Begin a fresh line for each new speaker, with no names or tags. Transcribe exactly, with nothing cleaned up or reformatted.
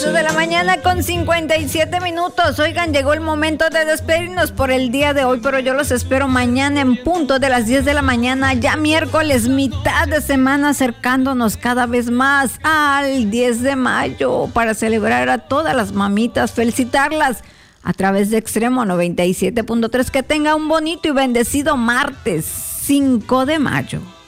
De la mañana con cincuenta y siete minutos. Oigan, llegó el momento de despedirnos por el día de hoy, pero yo los espero mañana en punto de las diez de la mañana, ya miércoles, mitad de semana, acercándonos cada vez más al diez de mayo para celebrar a todas las mamitas, felicitarlas a través de Extremo noventa y siete punto tres. Que tenga un bonito y bendecido martes cinco de mayo.